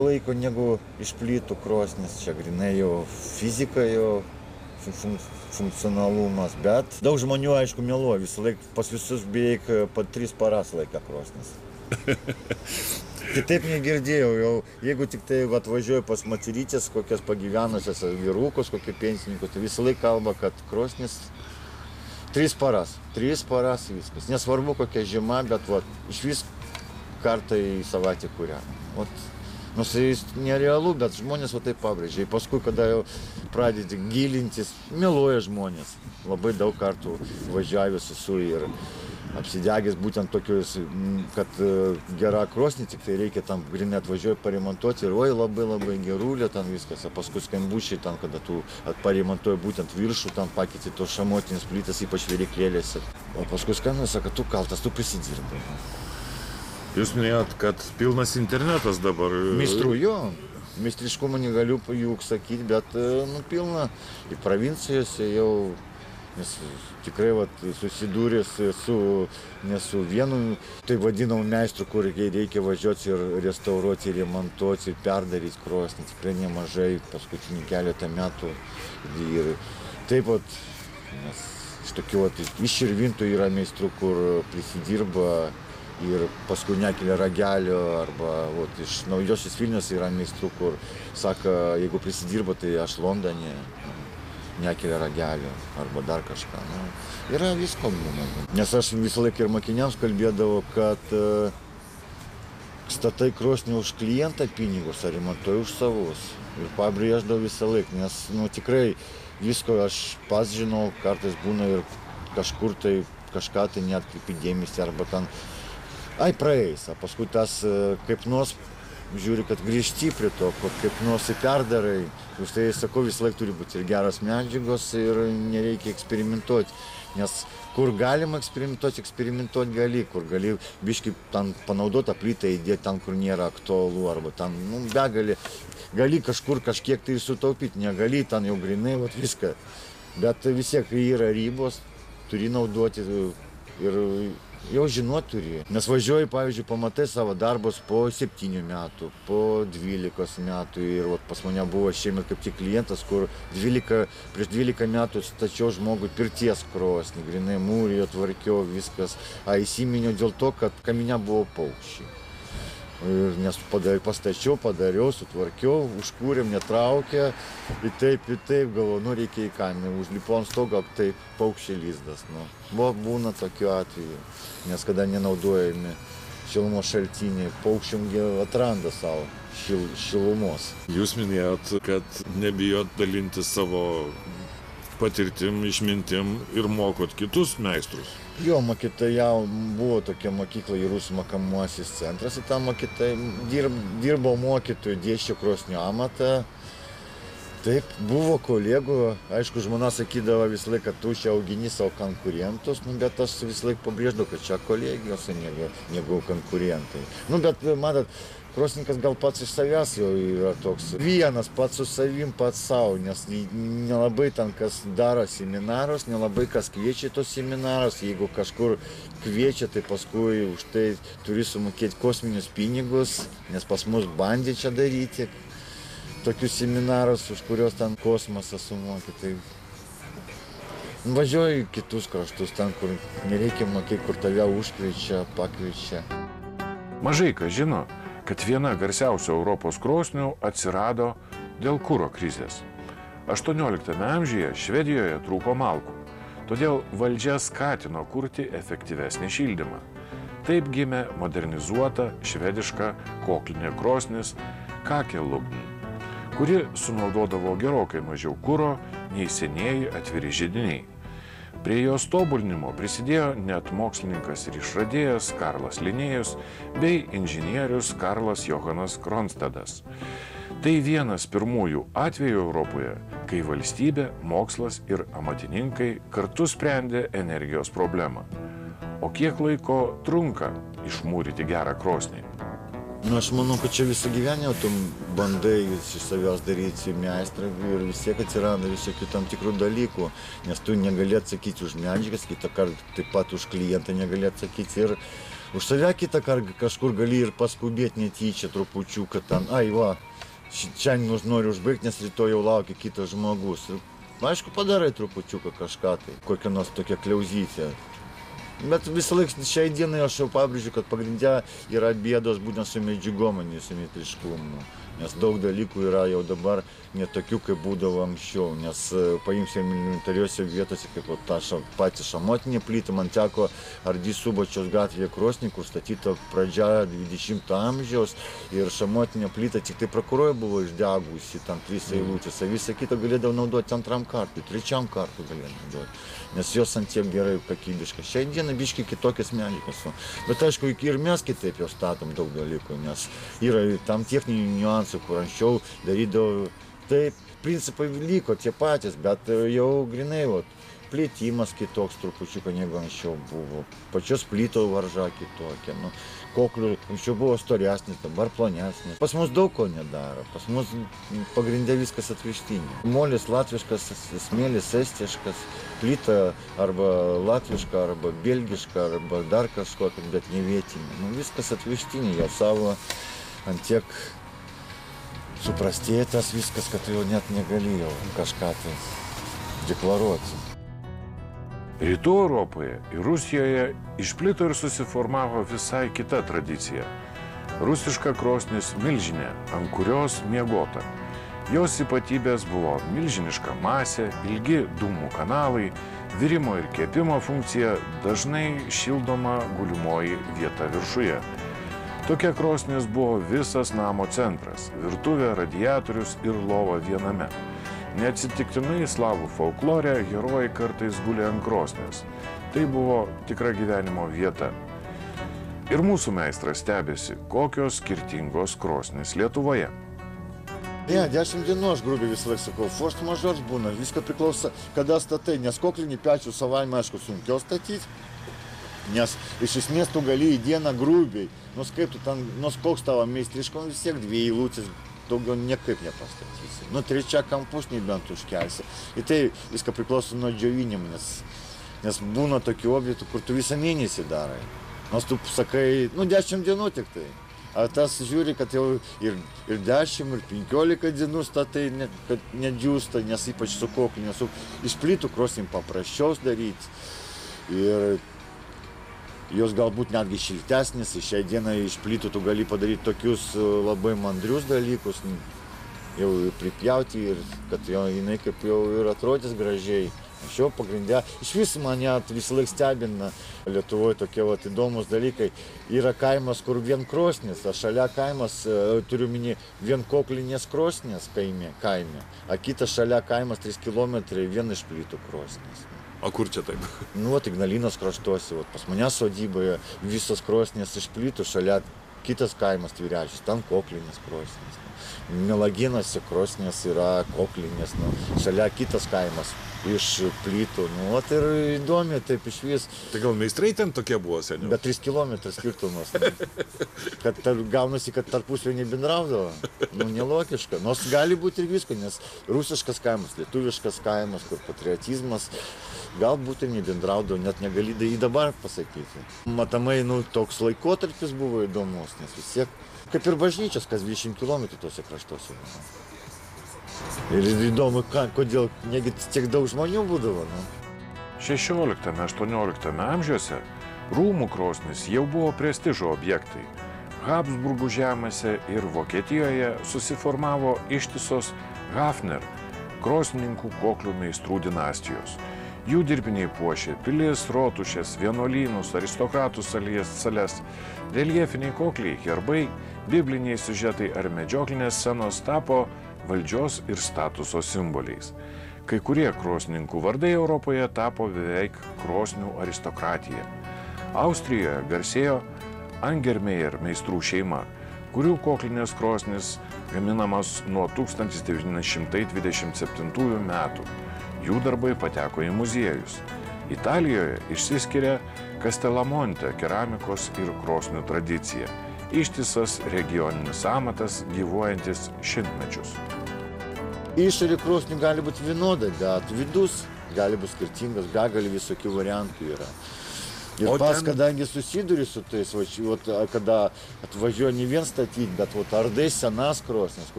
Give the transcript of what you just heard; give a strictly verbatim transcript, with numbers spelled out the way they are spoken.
laiko negu išplytų krosnis, čia grinai jau fizika, jau fun funkcionalumas, bet daug žmonių, aišku, meluoja, visą laiką pas visus beveik po tris paras laika krosnis. Kitaip negirdėjau, jau jeigu tik tai atvažiuoju pas moterytės, kokias pagyvenusias vyrukus, kokie pensininkus, tai visą laiką kalba, kad krosnis tris paras, tris paras viskas. Nesvarbu kokia žiema, bet vat, iš vis kartą į savaitę kūrena. Vat, nors tai nerealu, bet žmonės va taip pabrėžia. Paskui, kada jau pradedi gilintis, meluoja žmonės. Labai daug kartų važiavęs esu ir apsidegęs būtent tokius, kad gera krosnį, tik tai reikia tam grinai atvažiuoju paremontuoti ir oi labai labai gerulė ten viskas, o paskui skambučiai ten, kada tu paremontuoji būtent viršų, ten pakeiti tos šamotinės plytas, ypač vyriklėlėse. O paskui skambina, sako, tu kaltas, tu prisidirbai. Jūs minėjot, kad pilnas internetas dabar. Meistrų, jo. Meistriškumą negaliu jų sakyti, bet nu, pilna. Ir provincijose jau, nes tikrai vat, susidūręs su, ne su vienu, tai vadinamų meistrų, kur reikia važiuoti ir restauruoti, remontuoti, ir perdaryti krosnį. Tikrai nemažai, paskutinį keletą metų. Ir taip pat, nes iš tokių vat, iš širvintų yra meistrų, kur prisidirba ir paskui nekelia ragelio, arba vat, iš Naujosios Vilnios yra meistrų, kur sako, jeigu prisidirba, tai aš Londone nekelia ragelio, arba dar kažką. Nu, yra visko būna. Nes aš visą laiką ir mokiniams kalbėdavau, kad uh, statai krosnį už klientą pinigus, ar remontuoji už savus. Ir pabrėždavau visą laiką, nes nu, tikrai visko aš pats žinau, kartais būna ir kažkur tai kažką tai neatkreipi dėmesį, arba ten ai praeis, o paskui tas kaip nors žiūri, kad grįžti prie to, kaip nors perdarai. Už tai sakau, visą laiką turi būti ir geros medžiagos ir nereikia eksperimentuoti. Nes kur galima eksperimentuoti, eksperimentuoti gali, kur gali biškai ten panaudotą plytą įdėti ten, kur nėra aktualu, arba ten, nu, begali, gali kažkur kažkiek tai sutaupyti, negali ten jau grinai, vat viską. Bet vis tiek yra ribos, turi naudoti ir jau žinot turi. Nes važiuoji, pavyzdžiui, pamatai savo darbus po septynių metų, po dvylikos metų. Ir vat, pas mane buvo šiemet kaip tik klientas, kur dvylika, prieš dvylika metų stačiau žmogui pirties krosnį, grinai mūrijo, tvarkiau viskas. A įsiminiau dėl to, kad kamine buvo paukščiai. Ir nes padar, pastačiau, padariau, sutvarkiau, užkūrėm, netraukė. Ir taip, ir taip, galvoju, nu reikia į kaminą, užlipau ant stogo, taip paukščiai lizdas. Nu. Buvo būna tokiu atveju, nes kada nenaudojami šilumos šaltiniai, paukščiam atranda savo šil, šilumos. Jūs minėjot, kad nebijot dalinti savo patirtim, išmintim ir mokot kitus meistrus. Jo, mokytojau, buvo tokia mokykla Jūrų mokomasis centras, ir tam mokytojai dirb, dirbau mokytojų, dėsčiau krosnių amatą. Taip, buvo kolegų, aišku, žmona sakydavo visą laiką, kad tu čia augini savo konkurentus, nu, bet aš visą laiką pabrėždavau, kad čia kolegijos negu, negu konkurentai. Nu, bet, matot, krosnikas gal pats iš savęs jau yra toks vienas, pats su savim, pats savo, nes nelabai ten kas daro seminarus, nelabai kas kviečia tos seminarus, jeigu kažkur kviečia, tai paskui už tai turi sumokėti kosminius pinigus, nes pas mus bandė čia daryti tokius seminarus, už kurios ten kosmosą sumokė. Tai važiuoju į kitus kraštus, ten, kur nereikia mokėti, kur tave užkviečia, pakviečia. Mažai kas žino, kad viena garsiausių Europos krosnių atsirado dėl kuro krizės. aštuonioliktame amžiuje Švedijoje trūko malkų, todėl valdžia skatino kurti efektyvesnį šildymą. Taip gimė modernizuota švediška koklinė krosnis Kakelugn, kuri sunaudodavo gerokai mažiau kuro nei senieji atviri židiniai. Prie jos tobulinimo prisidėjo net mokslininkas ir išradėjas Karlas Linėjus bei inžinierius Karlas Johanas Kronstadas. Tai vienas pirmųjų atvejų Europoje, kai valstybė, mokslas ir amatininkai kartu sprendė energijos problemą. O kiek laiko trunka išmūryti gerą krosnį? Nu, aš manau, kad čia visą gyvenimą tu bandai iš savęs daryti meistrą ir vis tiek atsiranda visokių tam tikrų dalykų, nes tu negali atsakyti už medžiagas, kitą kartą taip pat už klientą negali atsakyti ir Už save kitą kartą kažkur gali ir paskubėti netyčia trupučiuką ten, ai va, šiandien noriu užbaigti, nes rytoj jau laukia kitas žmogus. Ir, aišku, padarai trupučiuką kažką tai, kokią nors tokią kliauzytę. Bet visą laiką šiai dienai aš jau pabrėžiu, kad pagrindė yra bėdos būtent su medžiagom, ne su meistriškumu. Nes daug dalykų yra jau dabar ne tokių, kaip būdavo anksčiau. Nes paimsime elementariuose vietose, kaip ta pati šamotinė plyta, man teko Ardy Subačiaus gatvėje Krosny, kur statyta pradžia dvidešimto amžiaus ir šamotinė plyta tik tai prokuroje buvo išdegusi, tam trys eilutės, o visą kitą galėdavo naudoti antram kartui, trečiam kartui galėdavo naudoti. Nes jos ant tiek gerai kokybiškas. Šiai dienai biškai kitokios medžiagos. Bet aišku, ir mes kitaip jau statom daug dalykų, nes yra tam techninių niuansų, kur anksčiau darydavo taip, principai liko tie patys, bet jau grinai, vat, plėtimas kitoks trupučiuką negu anksčiau buvo. Pačios plyto varža kitokia. Nu, koklių anksčiau buvo storesnis, dabar plonesnis. Pas mus daug ko nedaro, pas mus pagrindė viskas atvežtinė. Molis latviškas, smėlis estiškas, plyta arba latviška, arba belgiška, arba dar kažkokia, bet ne vietinė. Nu, viskas atvežtinė, jau savo ant tiek suprastėtas viskas, kad jau net negalėjau kažką tai deklaruoti. Rytų Europoje ir Rusijoje išplito ir susiformavo visai kita tradicija. Rusiška krosnis milžinė, ant kurios miegota. Jos ypatybės buvo milžiniška masė, ilgi dūmų kanalai, virimo ir kepimo funkcija, dažnai šildoma gulimoji vieta viršuje. Tokia krosnis buvo visas namo centras – virtuvė, radiatorius ir lova viename. Neatsitiktinai slavų folklore herojai kartais gulė ant krosnės. Tai buvo tikra gyvenimo vieta. Ir mūsų meistras stebėsi, kokios skirtingos krosnės Lietuvoje. Ne, dešimt dienų aš grubiai visą laiką sakau, force majeure būna, viską priklauso, kada statai, nes koklinį pečių savaime, aišku, sunkiau statyti. Nes iš esmės tu gali į dieną grubiai, nors kaip tu ten, nors koks tavo meistriškom, vis tiek dvi eilutės, daugiau niekaip nepastatysi. Nu, trečia kampus nebent užkelsi. Ir tai viską priklauso nuo džiovinimo, nes, nes būna tokių objektų, kur tu visą mėnesį darai. Nors tu sakai, nu, dešimt dienų tik tai. A tas žiūri, kad jau ir, ir dešimt, ir penkiolika dienų statai, ne, kad nedžiūsta, nes ypač su kokliu, nes iš plytų krosnim paprasčiau daryti. Ir jos galbūt netgi šiltesnis, šiai dienai iš plytų tu gali padaryti tokius labai mandrius dalykus, jau pripjauti ir kad jau, jinai kaip jau ir atrodys gražiai. Anksčiau pagrindė, iš vis mane visą laiką stebina Lietuvoje tokie vat, įdomus dalykai. Yra kaimas, kur vien krosnis, o šalia kaimas, turiu minį, vien koklinės krosnės kaime, kaime, o kitas šalia kaimas trys kilometrai vien iš plytų krosnės. O kur čia taip? Nu, vat Ignalinos kraštuose, vat, pas mane sodyboje visos krosnės iš plytų, šalia kitas kaimas Tvyrečius, ten koklinės krosnės. Melaginose krosnės yra koklinės, nu, šalia kitas kaimas iš plytų. Nu, vat ir įdomi taip iš vis. Tai gal meistrai ten tokie buvo seniau? Bet trys kilometrai skirtumas. Nu. Kad tar, gaunasi, kad tarpusavy nebendraudavo. Nu, nelogiška. Nors gali būti ir visko, nes rusiškas kaimas, lietuviškas kaimas, kur patriotizmas. Galbūt ir nebendraudavo, net negali į dabar pasakyti. Matomai, nu, toks laikotarpis buvo įdomus, nes vis tiek, kaip ir bažnyčios, kas dvidešimt kilometrų tuose kraštuose. Ir įdomu, ką, kodėl negi tiek daug žmonių būdavo. Nu. šešioliktame aštuonioliktame amžiuose rūmų krosnis jau buvo prestižo objektai. Habsburgų žemėse ir Vokietijoje susiformavo ištisos Hafner, krosnininkų koklių meistrų dinastijos. Jų dirbiniai puošė pilis, rotušės, vienuolynus, aristokratų sales, reljefiniai kokliai, herbai, bibliniai siužetai ar medžioklinės scenos tapo valdžios ir statuso simboliais. Kai kurie krosnininkų vardai Europoje tapo beveik krosnių aristokratija. Austrijoje garsėjo Angermeyer meistrų šeima, kurių koklinės krosnis gaminamas nuo tūkstantis devyni šimtai dvidešimt septintųjų metų. Jų darbai pateko į muziejus. Italijoje išsiskiria Castellamonte keramikos ir krosnių tradicija. Ištisas regioninis amatas gyvuojantis šimtmečius. Išorė krosnių gali būti vienoda, bet vidus gali būti skirtingas, begalė visokių variantų yra. Ir O pas, ten- kadangi susiduri su tais, va, ši- vat, a, kada atvažiuoja ne vien statyti, bet vat, ardai senas krosnis,